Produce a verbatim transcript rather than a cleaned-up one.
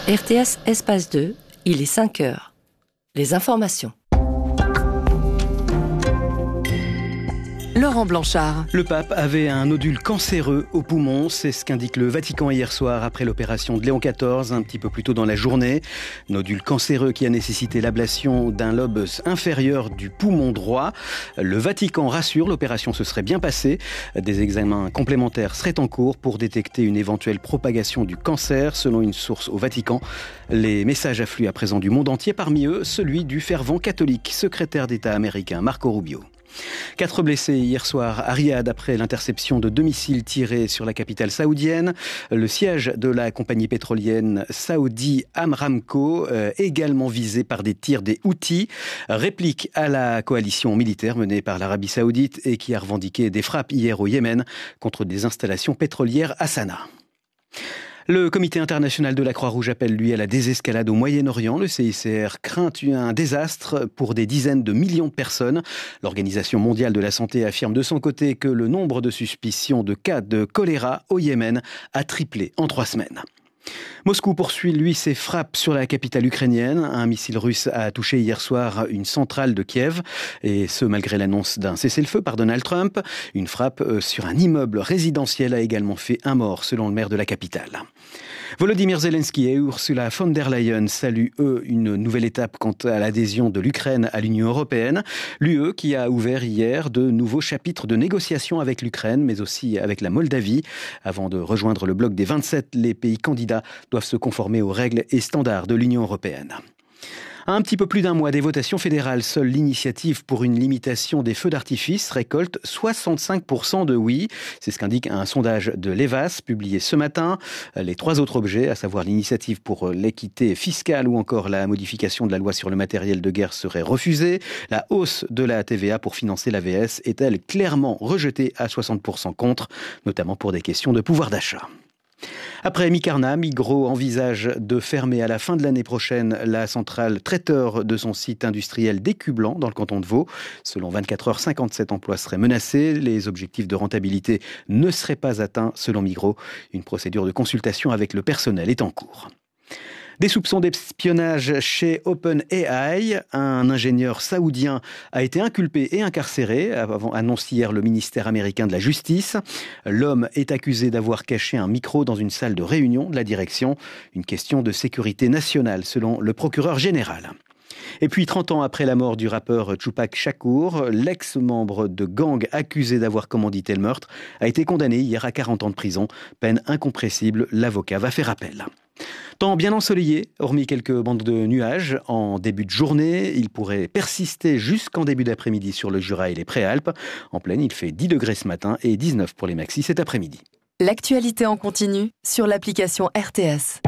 R T S Espace deux, il est cinq heures. Les informations. Laurent Blanchard. Le pape avait un nodule cancéreux au poumon, c'est ce qu'indique le Vatican hier soir après l'opération de Léon quatorze, un petit peu plus tôt dans la journée. Nodule cancéreux qui a nécessité l'ablation d'un lobe inférieur du poumon droit. Le Vatican rassure, l'opération se serait bien passée. Des examens complémentaires seraient en cours pour détecter une éventuelle propagation du cancer, selon une source au Vatican. Les messages affluent à présent du monde entier, parmi eux celui du fervent catholique, secrétaire d'État américain Marco Rubio. Quatre blessés hier soir à Riyad après l'interception de deux missiles tirés sur la capitale saoudienne. Le siège de la compagnie pétrolière Saudi Aramco, euh, également visé par des tirs des Houthis, réplique à la coalition militaire menée par l'Arabie saoudite et qui a revendiqué des frappes hier au Yémen contre des installations pétrolières à Sanaa. Le Comité international de la Croix-Rouge appelle, lui, à la désescalade au Moyen-Orient. Le C I C R craint un désastre pour des dizaines de millions de personnes. L'Organisation mondiale de la santé affirme de son côté que le nombre de suspicions de cas de choléra au Yémen a triplé en trois semaines. Moscou poursuit, lui, ses frappes sur la capitale ukrainienne. Un missile russe a touché hier soir une centrale de Kiev, et ce malgré l'annonce d'un cessez-le-feu par Donald Trump. Une frappe sur un immeuble résidentiel a également fait un mort, selon le maire de la capitale. Volodymyr Zelensky et Ursula von der Leyen saluent, eux, une nouvelle étape quant à l'adhésion de l'Ukraine à l'Union européenne. L'U E qui a ouvert hier de nouveaux chapitres de négociations avec l'Ukraine, mais aussi avec la Moldavie. Avant de rejoindre le bloc des vingt-sept, les pays candidats doivent se conformer aux règles et standards de l'Union européenne. À un petit peu plus d'un mois des votations fédérales, seule l'initiative pour une limitation des feux d'artifice récolte soixante-cinq pour cent de oui. C'est ce qu'indique un sondage de l'E V A S publié ce matin. Les trois autres objets, à savoir l'initiative pour l'équité fiscale ou encore la modification de la loi sur le matériel de guerre, seraient refusés. La hausse de la T V A pour financer l'A V S est-elle clairement rejetée à soixante pour cent contre, notamment pour des questions de pouvoir d'achat. Après Micarna, Migros envisage de fermer à la fin de l'année prochaine la centrale traiteur de son site industriel d'Écublanc dans le canton de Vaud. Selon vingt-quatre heures, cinquante-sept emplois seraient menacés. Les objectifs de rentabilité ne seraient pas atteints selon Migros. Une procédure de consultation avec le personnel est en cours. Des soupçons d'espionnage chez OpenAI. Un ingénieur saoudien a été inculpé et incarcéré, annonce hier le ministère américain de la Justice. L'homme est accusé d'avoir caché un micro dans une salle de réunion de la direction. Une question de sécurité nationale, selon le procureur général. Et puis, trente ans après la mort du rappeur Tupac Shakur, l'ex-membre de gang accusé d'avoir commandité le meurtre a été condamné hier à quarante ans de prison. Peine incompressible, l'avocat va faire appel. Temps bien ensoleillé, hormis quelques bandes de nuages. En début de journée, il pourrait persister jusqu'en début d'après-midi sur le Jura et les Préalpes. En pleine, il fait dix degrés ce matin et dix-neuf pour les maxis cet après-midi. L'actualité en continu sur l'application R T S.